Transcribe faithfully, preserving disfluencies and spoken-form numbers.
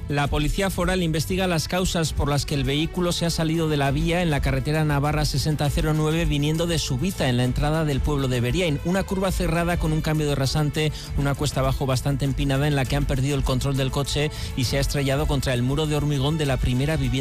La Policía Foral investiga las causas por las que el vehículo se ha salido de la vía en la carretera Navarra sesenta cero nueve viniendo de Subiza, en la entrada del pueblo de Beriain. Una curva cerrada con un cambio de rasante, una cuesta abajo bastante empinada en la que han perdido el control del coche y se ha estrellado contra el muro de hormigón de la primera vivienda